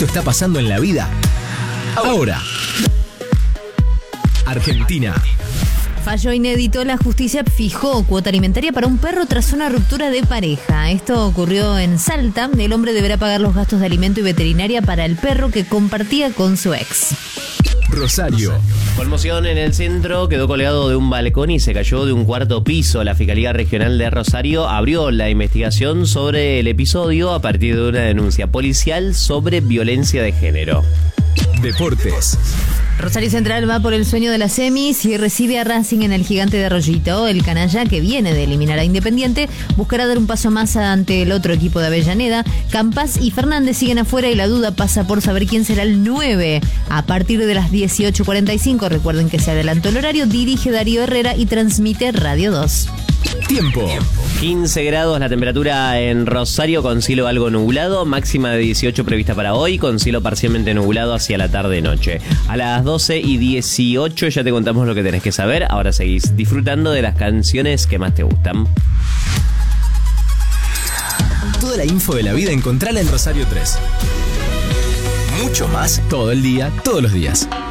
esto está pasando en la vida ahora. Argentina. Fallo inédito, la justicia fijó cuota alimentaria para un perro tras una ruptura de pareja. Esto ocurrió en Salta. El hombre deberá pagar los gastos de alimento y veterinaria para el perro que compartía con su ex. Rosario. Conmoción en el centro, quedó colgado de un balcón y se cayó de un cuarto piso. La Fiscalía Regional de Rosario abrió la investigación sobre el episodio a partir de una denuncia policial sobre violencia de género. Deportes. Rosario Central va por el sueño de las semis y recibe a Racing en el Gigante de Arroyito. El canalla, que viene de eliminar a Independiente, buscará dar un paso más ante el otro equipo de Avellaneda. Campas y Fernández siguen afuera y la duda pasa por saber quién será el 9. A partir de las 18:45, recuerden que se adelantó el horario, dirige Darío Herrera y transmite Radio 2. Tiempo. 15 grados la temperatura en Rosario con cielo algo nublado, máxima de 18 prevista para hoy, con cielo parcialmente nublado hacia la tarde-noche. A las 12:18 ya te contamos lo que tenés que saber, ahora seguís disfrutando de las canciones que más te gustan. Toda la info de la vida encontrala en Rosario 3. Mucho más todo el día, todos los días.